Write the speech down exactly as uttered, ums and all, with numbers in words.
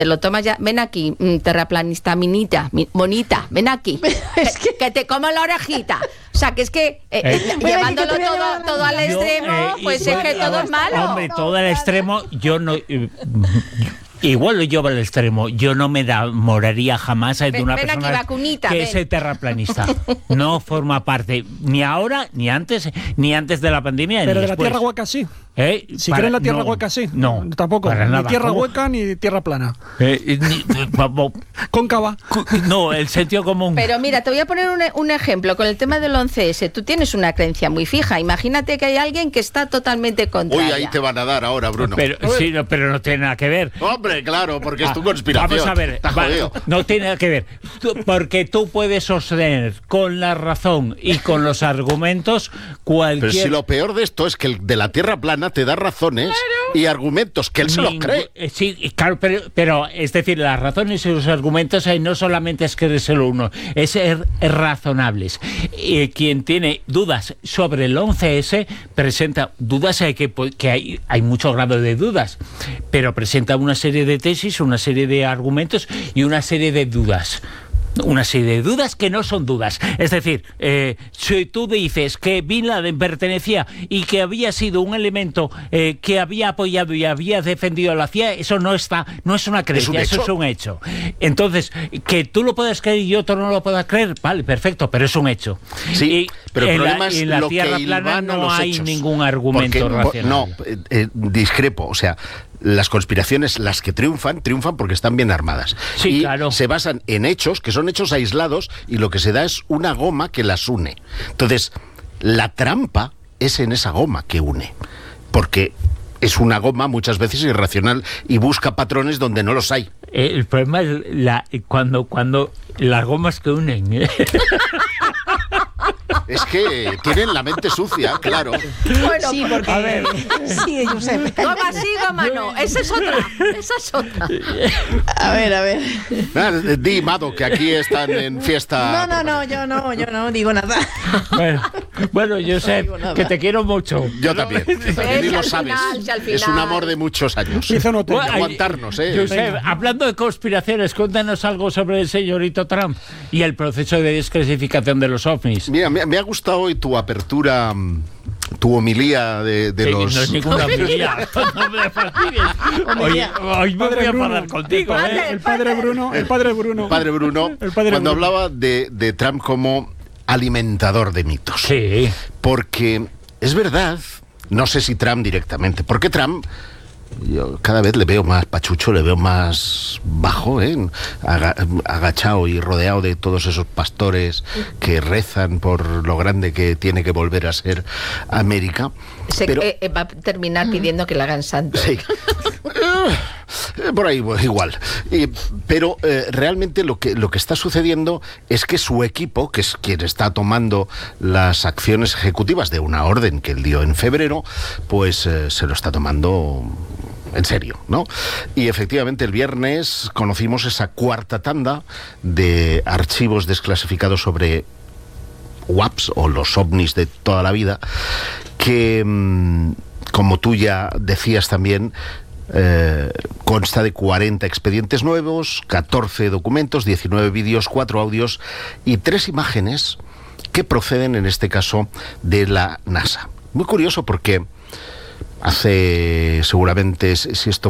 Te lo tomas ya, ven aquí, terraplanista minita, mi, monita, ven aquí, es que... que te como la orejita. O sea, que es que eh, eh, eh, llevándolo todo, todo al extremo, yo, eh, pues es que todo es malo. Hombre, todo al extremo, yo no... Eh, Igual lo llevo al extremo. Yo no me enamoraría jamás de ven, una ven persona aquí, vacunita, que ven. es terraplanista. No forma parte ni ahora, ni antes, ni antes de la pandemia. Pero ni de la después. tierra hueca sí. ¿Eh? Si Para, creen la tierra no, hueca sí. No, tampoco. Para ni nada. tierra ¿Cómo? hueca ni tierra plana. Eh, ni, Cóncava. No, el sentido común. Pero mira, te voy a poner un, un ejemplo con el tema del once ese. Tú tienes una creencia muy fija. Imagínate que hay alguien que está totalmente contraria. Uy, ahí te van a dar ahora, Bruno. Pero, sí, no, pero no tiene nada que ver. Hombre, claro, porque es tu conspiración. Vamos a ver, va, no tiene nada que ver. Tú, porque tú puedes sostener con la razón y con los argumentos cualquier... Pero si lo peor de esto es que el de la tierra plana te da razones claro. y argumentos que él se los cree. Sí, claro, pero, pero es decir, las razones y los argumentos eh, no solamente es creérselo uno, es ser razonables. Eh, quien tiene dudas sobre el once ese presenta dudas, hay que, que hay, hay mucho grado de dudas, pero presenta una serie de tesis, una serie de argumentos y una serie de dudas. Una serie de dudas que no son dudas. Es decir, eh, si tú dices que Bin Laden pertenecía y que había sido un elemento eh, que había apoyado y había defendido a la C I A, eso no está, no es una creencia, ¿Es un eso es un hecho. Entonces, que tú lo puedas creer y otro no lo pueda creer, vale, perfecto, pero es un hecho. Sí, y pero el en problema la, es en la lo tierra que plana no hay hechos. ningún argumento Porque, racional. No, eh, eh, discrepo, o sea... Las conspiraciones, las que triunfan, triunfan porque están bien armadas. Sí, y claro. se basan en hechos, que son hechos aislados, y lo que se da es una goma que las une. Entonces, la trampa es en esa goma que une. Porque es una goma muchas veces irracional y busca patrones donde no los hay. El problema es la, cuando, cuando las gomas que unen... Es que tienen la mente sucia, claro. Bueno, sí, porque... A ver. Sí, Josep. Goma sí, goma no. Esa es otra. Esa es otra. A ver, a ver. Ah, di, Mado, que aquí están en fiesta. No, no, no, yo no, yo no digo nada. Bueno, bueno Josep, no que te quiero mucho. Yo también. Y lo sabes. Final, si al final. Es un amor de muchos años. Hizo no Bueno, aguantarnos, ¿eh? Josep, hablando de conspiraciones, cuéntanos algo sobre el señorito Trump y el proceso de desclasificación de los ovnis. Mira, me, me ha gustado hoy tu apertura, tu homilía de, de sí, los... No es ninguna homilía. No me fastidies. Hoy, hoy me voy a parar contigo. El padre, ¿eh? el padre Bruno, el padre Bruno. Padre Bruno, el padre cuando Bruno. hablaba de, de Trump como alimentador de mitos. Sí. Porque es verdad, no sé si Trump directamente, porque Trump... Yo cada vez le veo más pachucho, le veo más bajo, ¿eh? Aga, agachado y rodeado de todos esos pastores que rezan por lo grande que tiene que volver a ser América. Se, Pero, eh, va a terminar pidiendo que le hagan santo. Sí. Por ahí igual. Y, pero eh, realmente lo que, lo que está sucediendo es que su equipo, que es quien está tomando las acciones ejecutivas de una orden que él dio en febrero, pues eh, se lo está tomando en serio, ¿no? Y efectivamente el viernes conocimos esa cuarta tanda de archivos desclasificados sobre U A Ps o los ovnis de toda la vida, que, como tú ya decías también, Eh, consta de cuarenta expedientes nuevos, catorce documentos, diecinueve vídeos, cuatro audios y tres imágenes que proceden en este caso de la NASA. Muy curioso porque hace seguramente, si esto